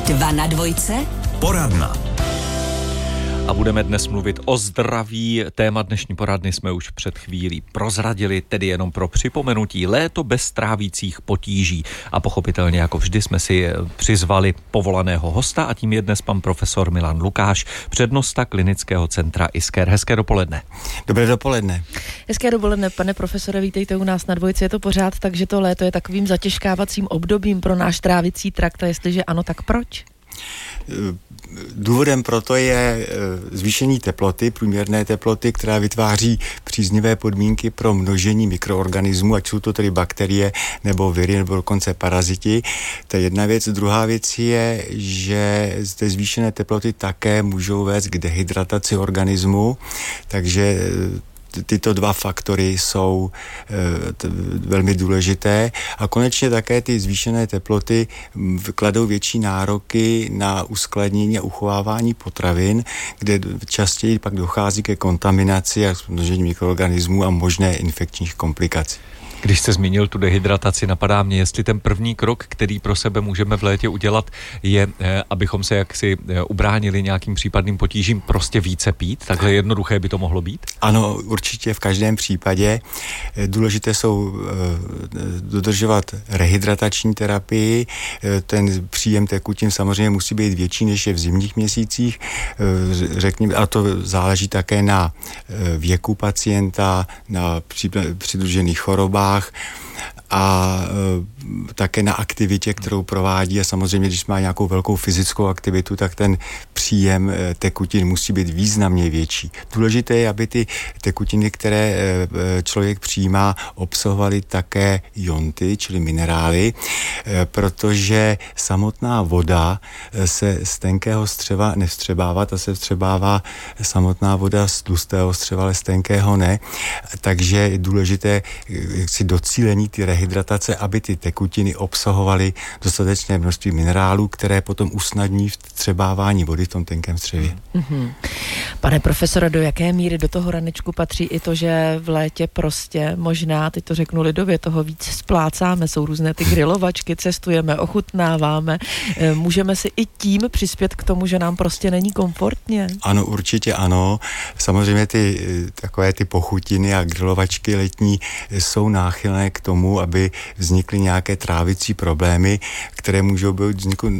2 na 2. Poradna. A budeme dnes mluvit o zdraví. Téma dnešní poradny jsme už před chvílí prozradili, tedy jenom pro připomenutí. Léto bez trávících potíží. A pochopitelně, jako vždy, jsme si přizvali povolaného hosta a tím je dnes pan profesor Milan Lukáš, přednosta klinického centra ISKER. Hezké dopoledne. Dobré dopoledne. Hezké dopoledne, pane profesore, vítejte u nás na Dvojce. Je to pořád tak, že to léto je takovým zatěžkávacím obdobím pro náš trávicí trakt, a jestliže ano, tak proč? Důvodem proto je zvýšení teploty, průměrné teploty, která vytváří příznivé podmínky pro množení mikroorganismů, ať jsou to tedy bakterie nebo viry nebo dokonce paraziti. To je jedna věc. Druhá věc je, že zde zvýšené teploty také můžou vést k dehydrataci organismu, takže tyto dva faktory jsou velmi důležité a konečně také ty zvýšené teploty kladou větší nároky na uskladnění a uchovávání potravin, kde častěji pak dochází ke kontaminaci a množení mikroorganismů a možné infekčních komplikací. Když jste zmínil tu dehydrataci, napadá mě, jestli ten první krok, který pro sebe můžeme v létě udělat, je, abychom se jaksi ubránili nějakým případným potížím, prostě více pít. Takhle jednoduché by to mohlo být? Ano, určitě v každém případě. Důležité jsou dodržovat rehydratační terapii. Ten příjem tekutin samozřejmě musí být větší, než je v zimních měsících. Řekněme, a to záleží také na věku pacienta, na přidružených chorobách a také na aktivitě, kterou provádí, a samozřejmě, když má nějakou velkou fyzickou aktivitu, tak ten příjem tekutin musí být významně větší. Důležité je, aby ty tekutiny, které člověk přijímá, obsahovaly také ionty, čili minerály, protože samotná voda se z tenkého střeva nevstřebává, ta se vstřebává samotná voda z tlustého střeva, ale z tenkého ne. Takže je důležité si docílení ty rehydratace, aby ty tekutiny obsahovaly dostatečné množství minerálů, které potom usnadní vstřebávání vody v tom tenkém střevě. Mm-hmm. Pane profesore, do jaké míry do toho ranečku patří i to, že v létě prostě možná, teď to řeknu lidově, toho víc splácáme, jsou různé ty grilovačky, cestujeme, ochutnáváme, můžeme si i tím přispět k tomu, že nám prostě není komfortně? Ano, určitě ano. Samozřejmě takové ty pochutiny a grilovačky letní jsou náchylné k tomu, aby vznikly nějaké trávicí problémy, které můžou být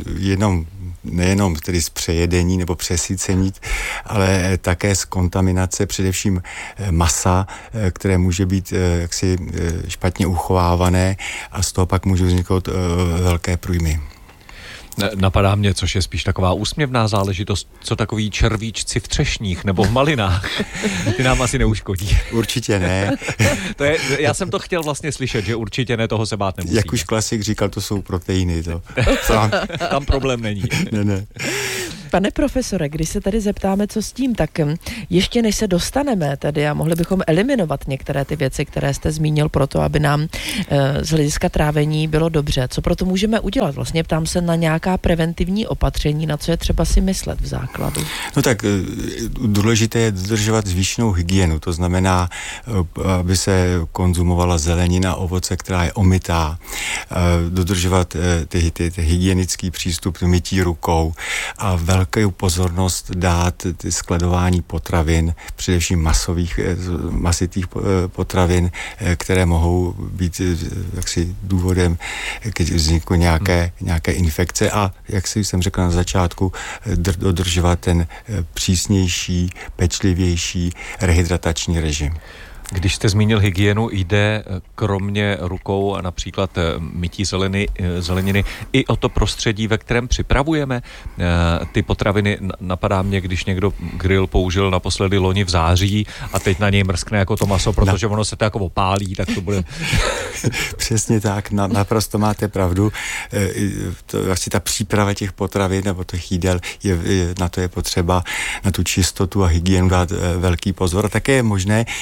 nejenom tedy z přejedení nebo přesycení, ale také z kontaminace, především masa, které může být jaksi špatně uchovávané a z toho pak můžou vzniknout velké průjmy. Napadá mě, což je spíš taková úsměvná záležitost, co takový červíčci v třešních nebo v malinách. Ty nám asi neuškodí. Určitě ne. Já jsem to chtěl vlastně slyšet, že určitě ne, toho se bát nemusíme. Jak už klasik říkal, to jsou proteiny. Tam problém není. Ne. Pane profesore, když se tady zeptáme, co s tím, tak ještě než se dostaneme tedy a mohli bychom eliminovat některé ty věci, které jste zmínil proto, aby nám z hlediska trávení bylo dobře. Co proto můžeme udělat? Vlastně ptám se na nějaká preventivní opatření, na co je třeba si myslet v základu. No tak důležité je dodržovat zvýšenou hygienu, to znamená, aby se konzumovala zelenina, ovoce, která je omytá, dodržovat ty hygienický přístup, mytí rukou a velkou pozornost dát skladování potravin, především masitých potravin, které mohou být jaksi důvodem k vzniku nějaké infekce a, jak jsem řekl na začátku, dodržovat ten přísnější, pečlivější rehydratační režim. Když jste zmínil hygienu, jde kromě rukou a například mytí zeleniny i o to prostředí, ve kterém připravujeme ty potraviny. Napadá mě, když někdo grill použil naposledy loni v září a teď na něj mrskne jako to maso, protože ono se to jako opálí, tak to bude... Přesně tak, naprosto máte pravdu. Vlastně ta příprava těch potravin nebo těch jídel, na to je potřeba na tu čistotu a hygienu dát velký pozor. A také je možné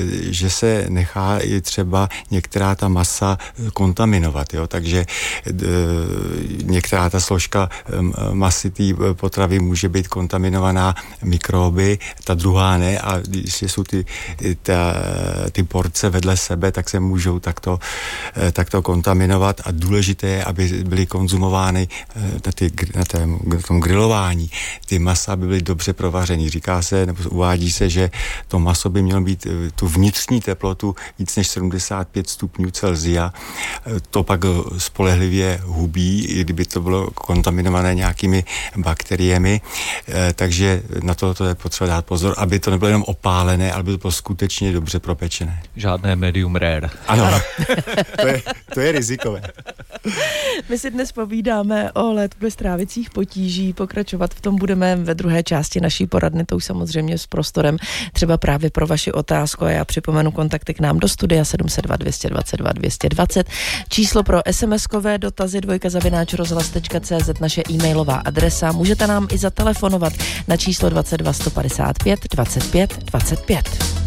že se nechá i třeba některá ta masa kontaminovat, jo? Takže některá ta složka masy té potravy může být kontaminovaná mikroby, ta druhá ne, a když jsou ty porce vedle sebe, tak se můžou takto kontaminovat, a důležité je, aby byly konzumovány na tom grilování. Ty masa by byly dobře provařený. Říká se, nebo uvádí se, že to maso by mělo být tu vnitřní teplotu víc než 75 stupňů Celsia. To pak spolehlivě hubí, i kdyby to bylo kontaminované nějakými bakteriemi. Takže na to je potřeba dát pozor, aby to nebylo jenom opálené, ale aby to bylo skutečně dobře propečené. Žádné medium rare. Ano, to je rizikové. My si dnes povídáme o létbě strávicích potíží, pokračovat v tom budeme ve druhé části naší poradny, to už samozřejmě s prostorem třeba právě pro vaši otázku, a já připomenu kontakty k nám do studia 702 222 220, číslo pro SMS-kové dotazy @rozhlas.cz, naše e-mailová adresa, můžete nám i zatelefonovat na číslo 22 155 25 25.